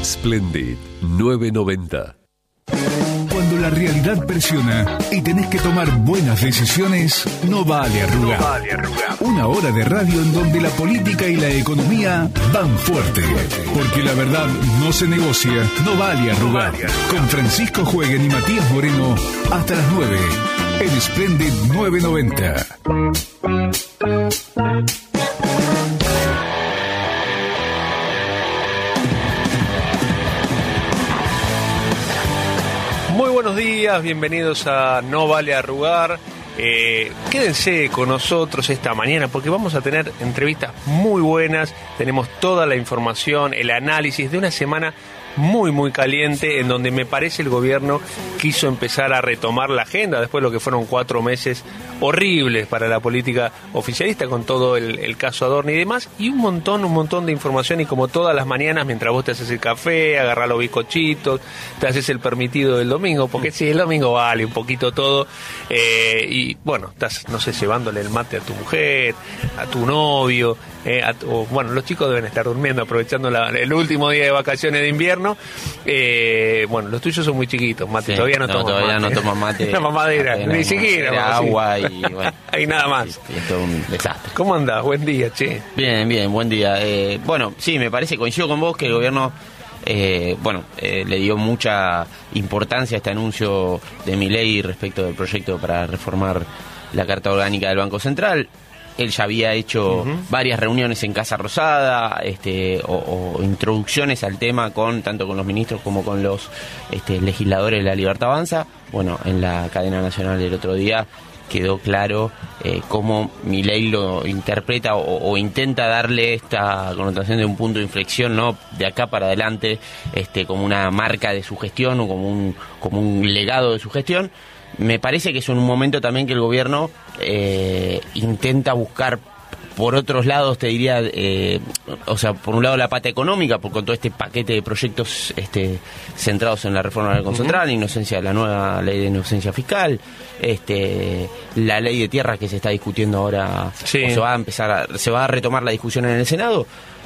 Splendid 990. Cuando la realidad presiona y tenés que tomar buenas decisiones, no vale arrugar. Una hora de radio en donde la política y la economía van fuerte. Porque la verdad no se negocia, no vale arrugar. Con Francisco Jueguen y Matías Moreno hasta las 9 en Splendid 990. Muy buenos días, bienvenidos a No Vale Arrugar. Quédense con nosotros esta mañana porque vamos a tener entrevistas muy buenas. Tenemos toda la información, el análisis de una semana muy caliente, en donde me parece el gobierno quiso empezar a retomar la agenda después de lo que fueron 4 meses horribles para la política oficialista, con todo el caso Adorni y demás, y un montón de información. Y como todas las mañanas, mientras vos te haces el café, agarrás los bizcochitos, te haces el permitido del domingo, porque sí, el domingo vale un poquito todo, y bueno, estás, no sé, llevándole el mate a tu mujer, a tu novio, bueno, los chicos deben estar durmiendo, aprovechando el último día de vacaciones de invierno. Bueno, los tuyos son muy chiquitos, Mate, sí, todavía no toman mate. La mamadera, ni siquiera. Agua y bueno. Hay nada más. Es todo un desastre. ¿Cómo andás? Buen día, che. Bien, buen día. Bueno, sí, me parece, coincido con vos que el gobierno le dio mucha importancia a este anuncio de Milei respecto del proyecto para reformar la Carta Orgánica del Banco Central. Él ya había hecho varias reuniones en Casa Rosada, o introducciones al tema tanto con los ministros como con los legisladores de La Libertad Avanza. Bueno, en la cadena nacional del otro día quedó claro cómo Milei lo interpreta o intenta darle esta connotación de un punto de inflexión, ¿no? De acá para adelante, como una marca de su gestión o como un legado de su gestión. Me parece que es un momento también que el gobierno intenta buscar por otros lados, te diría, por un lado la pata económica, con todo este paquete de proyectos centrados en la reforma del Banco Central, la nueva ley de inocencia fiscal, la ley de tierras que se está discutiendo ahora, sí. Se va a retomar la discusión en el Senado,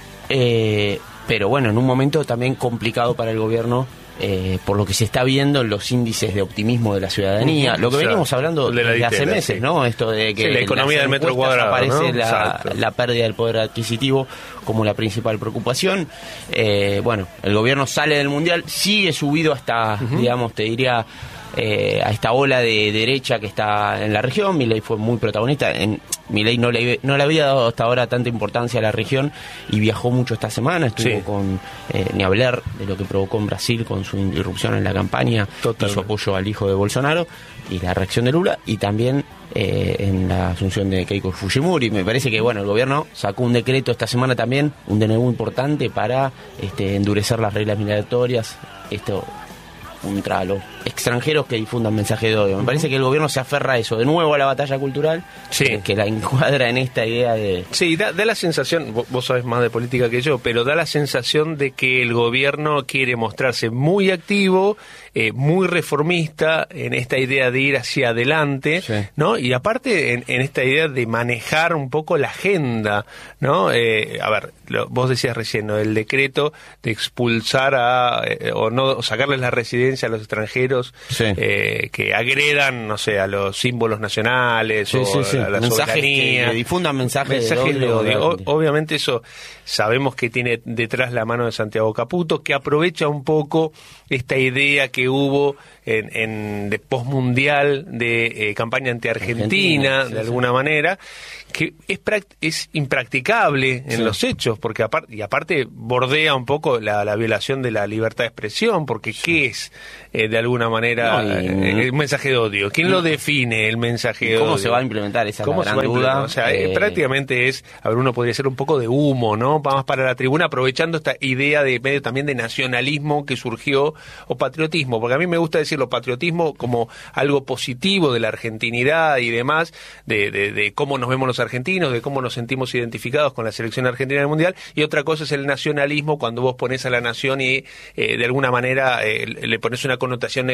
pero bueno, en un momento también complicado para el gobierno, por lo que se está viendo en los índices de optimismo de la ciudadanía, lo que venimos hablando desde hace meses, sí. ¿no? Esto de que la economía del metro cuadrado aparece, ¿no? la pérdida del poder adquisitivo como la principal preocupación. Bueno, el gobierno sale del Mundial, sigue subido hasta, digamos, te diría, a esta ola de derecha que está en la región. Milei fue muy protagonista. Milei no le había dado hasta ahora tanta importancia a la región y viajó mucho esta semana. Estuvo con ni hablar de lo que provocó en Brasil con su irrupción en la campaña. Totalmente. Y su apoyo al hijo de Bolsonaro y la reacción de Lula, y también en la asunción de Keiko Fujimori. Me parece que bueno, el gobierno sacó un decreto esta semana también, un DNU importante para endurecer las reglas migratorias, contra los extranjeros que difundan mensajes de odio. Me parece que el gobierno se aferra a eso, de nuevo a la batalla cultural, que la encuadra en esta idea de... Sí, da la sensación, vos sabés más de política que yo, pero da la sensación de que el gobierno quiere mostrarse muy activo, muy reformista en esta idea de ir hacia adelante, sí. ¿no? Y aparte en esta idea de manejar un poco la agenda, ¿no? A ver, vos decías recién, ¿no? El decreto de expulsar o sacarles la residencia a los extranjeros, sí. Que agredan, no sé, a los símbolos nacionales, sí, a la soberanía, que difundan mensajes de odio. Obviamente eso sabemos que tiene detrás la mano de Santiago Caputo, que aprovecha un poco esta idea que hubo de postmundial de campaña anti-Argentina, de alguna manera, que es impracticable en los hechos, porque aparte bordea un poco la violación de la libertad de expresión, porque ¿qué es de alguna manera el mensaje de odio? ¿Quién lo define, el mensaje de odio? ¿Cómo se va a implementar esa gran duda? O sea, prácticamente es, a ver, uno podría ser un poco de humo, ¿no? Vamos para la tribuna, aprovechando esta idea de medio también de nacionalismo que surgió, o patriotismo, porque a mí me gusta decirlo patriotismo como algo positivo de la argentinidad y demás, de cómo nos vemos los argentinos, de cómo nos sentimos identificados con la selección argentina del Mundial, y otra cosa es el nacionalismo, cuando vos pones a la nación y de alguna manera le pones una connotación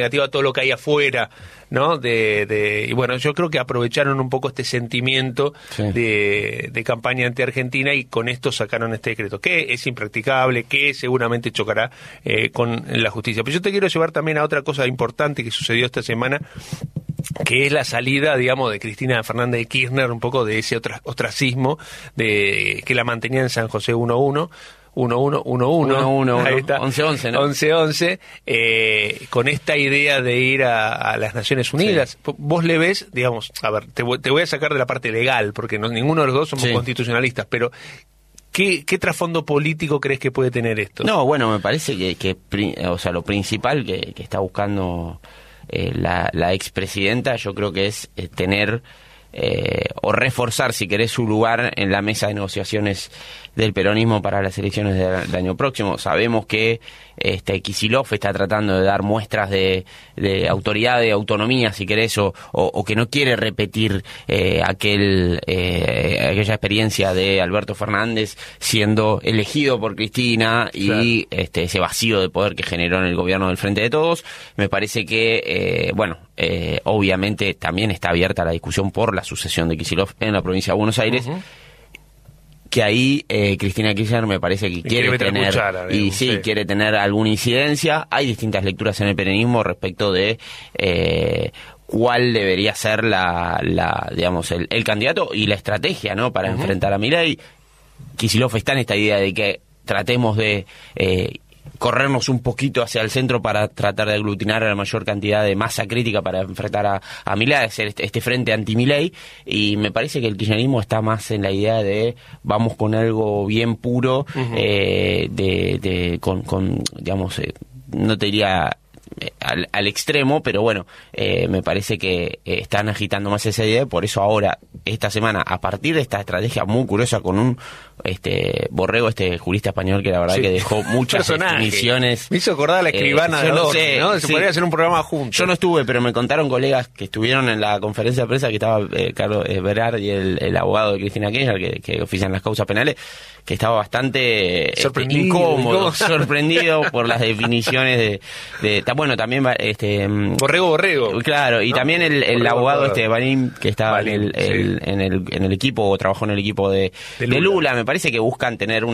negativa a todo lo que hay afuera, ¿no? Y bueno, yo creo que aprovecharon un poco este sentimiento de campaña anti-argentina y con esto sacaron este decreto, que es impracticable, que seguramente chocará con la justicia. Pero yo te quiero llevar también a otra cosa importante que sucedió esta semana, que es la salida, digamos, de Cristina Fernández de Kirchner, un poco de ese ostracismo que la mantenía en San José 1-1. 1-1-1-1. Ahí está. 11-11, ¿no? 11-11, con esta idea de ir a las Naciones Unidas. Sí. Vos le ves, digamos, a ver, te voy a sacar de la parte legal, porque ninguno de los dos somos constitucionalistas, pero ¿qué trasfondo político crees que puede tener esto? No, bueno, me parece que o sea, lo principal que está buscando la expresidenta, yo creo que es tener o reforzar, si querés, su lugar en la mesa de negociaciones del peronismo para las elecciones del año próximo. Sabemos que Kicillof está tratando de dar muestras de autoridad, de autonomía, si querés, o que no quiere repetir aquella experiencia de Alberto Fernández siendo elegido por Cristina y ese vacío de poder que generó en el gobierno del Frente de Todos. Me parece que, obviamente también está abierta la discusión por la sucesión de Kicillof en la provincia de Buenos Aires. Que ahí Cristina Kirchner me parece que quiere tener cuchara, digamos, quiere tener alguna incidencia. Hay distintas lecturas en el peronismo respecto de cuál debería ser digamos el candidato y la estrategia, ¿no?, para enfrentar a Milei. Kicillof está en esta idea de que tratemos de corrernos un poquito hacia el centro para tratar de aglutinar a la mayor cantidad de masa crítica para enfrentar a Milei, hacer este frente anti-Milei, y me parece que el kirchnerismo está más en la idea de vamos con algo bien puro, con digamos, no te diría al extremo, pero bueno, me parece que están agitando más esa idea. Por eso ahora, esta semana, a partir de esta estrategia muy curiosa con un Borrego, jurista español, que la verdad que dejó muchas definiciones. Me hizo acordar a la escribana de Adorno, ¿no? Se podría hacer un programa juntos. Yo no estuve, pero me contaron colegas que estuvieron en la conferencia de prensa, que estaba Carlos Berard y el abogado de Cristina Kirchner, que ofician las causas penales, que estaba bastante incómodo, sorprendido por las definiciones bueno, también Borrego. Claro, y ¿no? También el abogado Barín, que estaba en el equipo, o trabajó en el equipo de Lula. Me parece que buscan tener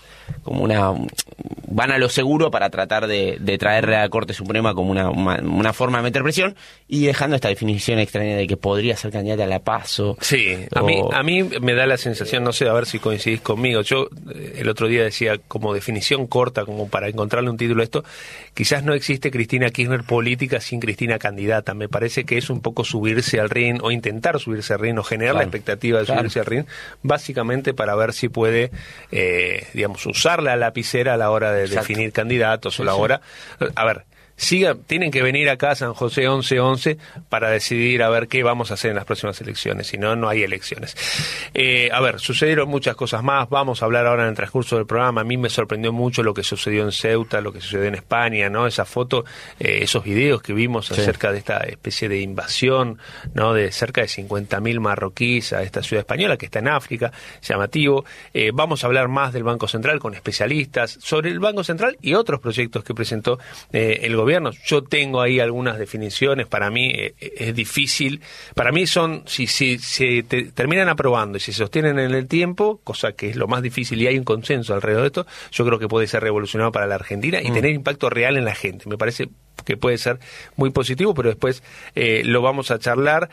van a lo seguro para tratar de traerle a la Corte Suprema como una forma de meter presión, y dejando esta definición extraña de que podría ser candidata a la PASO. Sí, a mí me da la sensación, no sé, a ver si coincidís conmigo, yo el otro día decía, como definición corta, como para encontrarle un título a esto, quizás no existe Cristina Kirchner política sin Cristina candidata. Me parece que es un poco subirse al ring, o intentar subirse al ring, o generar la expectativa de subirse al ring, básicamente para ver si puede, digamos, usar la lapicera a la hora de definir candidatos, o la hora. A ver, tienen que venir acá a San José 11-11 para decidir a ver qué vamos a hacer en las próximas elecciones, si no, no hay elecciones. A ver, sucedieron muchas cosas más, vamos a hablar ahora en el transcurso del programa. A mí me sorprendió mucho lo que sucedió en Ceuta, lo que sucedió en España, ¿no? Esa foto, esos videos que vimos acerca de esta especie de invasión, ¿no?, de cerca de 50.000 marroquíes a esta ciudad española que está en África, llamativo. Vamos a hablar más del Banco Central con especialistas sobre el Banco Central y otros proyectos que presentó el gobierno. Yo tengo ahí algunas definiciones. Para mí es difícil. Para mí si se terminan aprobando y si se sostienen en el tiempo, cosa que es lo más difícil, y hay un consenso alrededor de esto, yo creo que puede ser revolucionario para la Argentina y tener impacto real en la gente. Me parece que puede ser muy positivo, pero después lo vamos a charlar,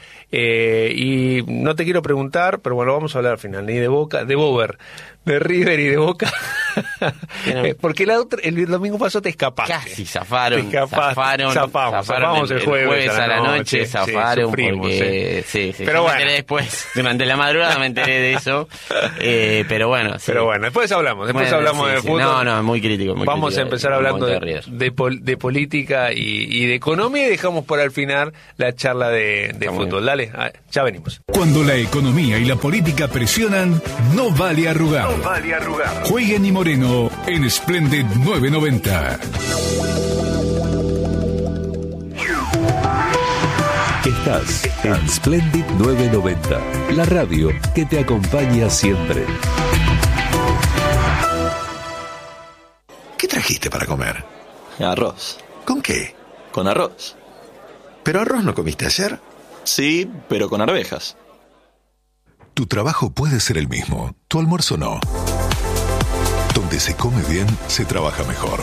y no te quiero preguntar, pero bueno, lo vamos a hablar al final, ni de Boca, de Bober, de River y de Boca, porque el domingo pasado te escapaste. Casi zafaron zafamos el jueves a la noche, zafaron, sufrimos, porque pero bueno, después, durante la madrugada me enteré de eso, pero bueno, después hablamos de fútbol. No, muy crítico. Vamos a empezar hablando de política y de economía, y dejamos por al final la charla de fútbol. Dale, ya venimos. Cuando la economía y la política presionan, no vale arrugar. Jueguen y Moreno en Splendid 990. Estás en Splendid 990, la radio que te acompaña siempre. ¿Qué trajiste para comer? Arroz. ¿Con qué? Con arroz. ¿Pero arroz no comiste ayer? Sí, pero con arvejas. Tu trabajo puede ser el mismo, tu almuerzo no. Donde se come bien, se trabaja mejor.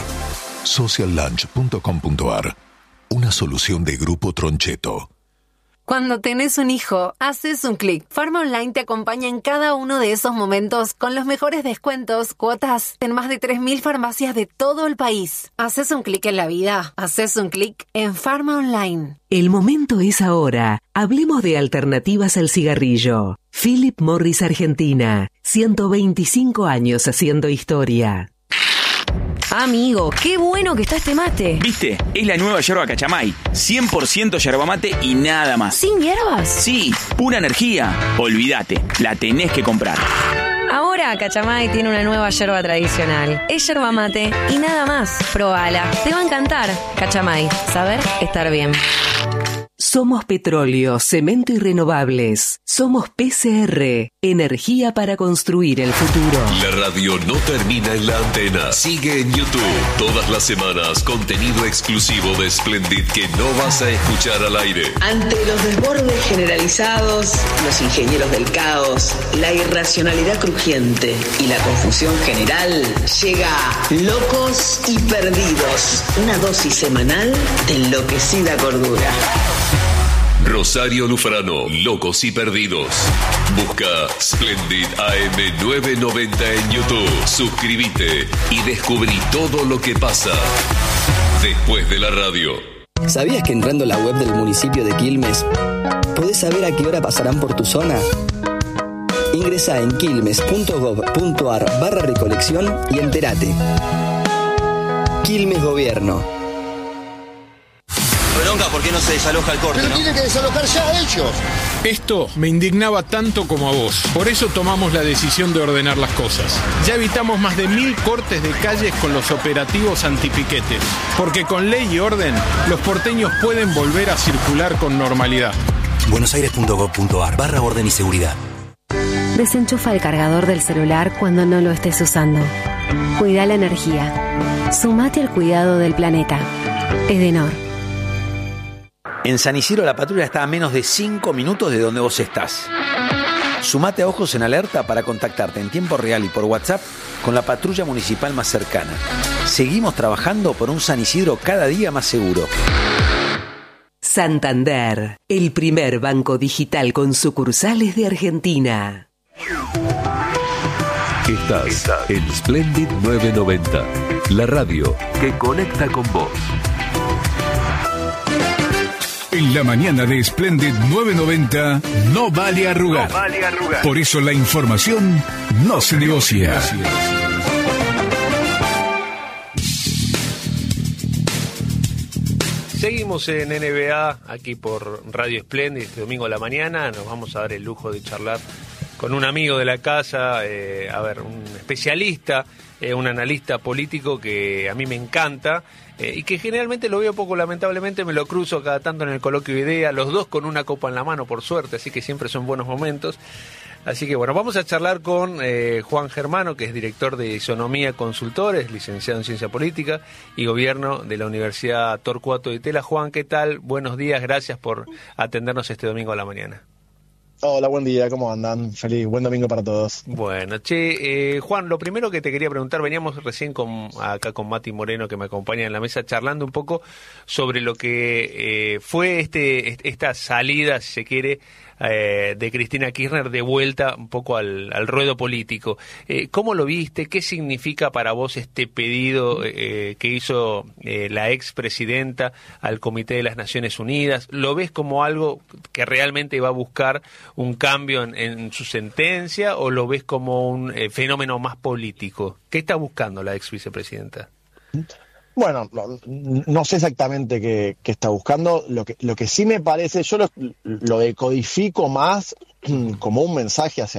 Sociallunch.com.ar. Una solución de Grupo Troncheto. Cuando tenés un hijo, haces un clic. Pharma Online te acompaña en cada uno de esos momentos con los mejores descuentos, cuotas en más de 3.000 farmacias de todo el país. Haces un clic en la vida, haces un clic en Pharma Online. El momento es ahora. Hablemos de alternativas al cigarrillo. Philip Morris Argentina. 125 años haciendo historia. Amigo, qué bueno que está este mate. ¿Viste? Es la nueva yerba Cachamay. 100% yerba mate y nada más. ¿Sin hierbas? Sí, pura energía. Olvídate, la tenés que comprar. Ahora Cachamay tiene una nueva yerba tradicional. Es yerba mate y nada más. Probala, te va a encantar. Cachamay, saber estar bien. Somos petróleo, cemento y renovables. Somos PCR, energía para construir el futuro. La radio no termina en la antena. Sigue en YouTube. Todas las semanas, contenido exclusivo de Splendid que no vas a escuchar al aire. Ante los desbordes generalizados, los ingenieros del caos, la irracionalidad crujiente y la confusión general, llega Locos y Perdidos. Una dosis semanal de enloquecida cordura. Rosario Lufrano, Locos y Perdidos. Busca Splendid AM 990 en YouTube. Suscríbete y descubrí todo lo que pasa después de la radio. ¿Sabías que entrando a la web del municipio de Quilmes podés saber a qué hora pasarán por tu zona? Ingresá en quilmes.gov.ar/recolección y entérate. Quilmes Gobierno. Bronca, ¿por qué no se desaloja el corte? Pero tiene que desalojar ya ellos. Esto me indignaba tanto como a vos. Por eso tomamos la decisión de ordenar las cosas. Ya evitamos más de 1.000 cortes de calles con los operativos antipiquetes. Porque con ley y orden, los porteños pueden volver a circular con normalidad. buenosaires.gov.ar/orden y seguridad. Desenchufa el cargador del celular cuando no lo estés usando. Cuida la energía. Sumate al cuidado del planeta. Edenor. En San Isidro la patrulla está a menos de 5 minutos de donde vos estás. Sumate a Ojos en Alerta para contactarte en tiempo real y por WhatsApp con la patrulla municipal más cercana. Seguimos trabajando por un San Isidro cada día más seguro. Santander, el primer banco digital con sucursales de Argentina. Estás en Splendid 990, la radio que conecta con vos. En la mañana de Splendid 990 no vale arrugar. No vale arrugar. Por eso la información no se negocia. Seguimos en NBA, aquí por Radio Splendid, este domingo a la mañana. Nos vamos a dar el lujo de charlar con un amigo de la casa, un especialista, un analista político que a mí me encanta. Y que generalmente lo veo poco, lamentablemente me lo cruzo cada tanto en el coloquio de idea, los dos con una copa en la mano por suerte, así que siempre son buenos momentos. Así que bueno, vamos a charlar con Juan Germano, que es director de Isonomía Consultores, licenciado en Ciencia Política y Gobierno de la Universidad Torcuato Di Tella. Juan, ¿qué tal? Buenos días, gracias por atendernos este domingo a la mañana. Hola, buen día, ¿cómo andan? Feliz, buen domingo para todos. Bueno, Juan, lo primero que te quería preguntar, veníamos recién acá con Mati Moreno, que me acompaña en la mesa, charlando un poco sobre lo que fue esta salida, si se quiere, de Cristina Kirchner de vuelta un poco al ruedo político. ¿Cómo lo viste? ¿Qué significa para vos este pedido que hizo la expresidenta al Comité de las Naciones Unidas? ¿Lo ves como algo que realmente va a buscar un cambio en su sentencia o lo ves como un fenómeno más político? ¿Qué está buscando la ex vicepresidenta? Bueno, no sé exactamente qué está buscando. Lo que sí me parece, yo lo decodifico más como un mensaje hacia